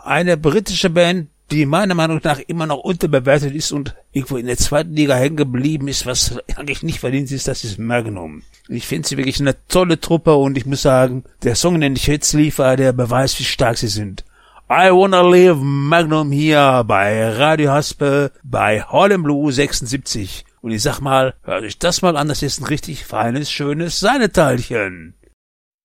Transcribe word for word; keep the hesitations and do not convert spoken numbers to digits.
eine britische Band, die meiner Meinung nach immer noch unterbewertet ist und irgendwo in der zweiten Liga hängen geblieben ist, was eigentlich nicht verdient ist, das ist Magnum. Ich finde sie wirklich eine tolle Truppe und ich muss sagen, der Song, den ich jetzt liefere, der beweist, wie stark sie sind. I Wanna Live, Magnum hier bei Radio Haspel bei Harlem Blue sechsundsiebzig. Und ich sag mal, hört euch das mal an, das ist ein richtig feines, schönes Seineteilchen.